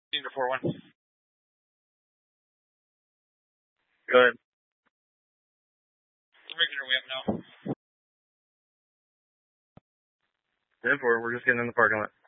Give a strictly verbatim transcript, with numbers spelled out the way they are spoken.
Senior four one. Go ahead. Regular we have now. ten four, we're just getting in the parking lot.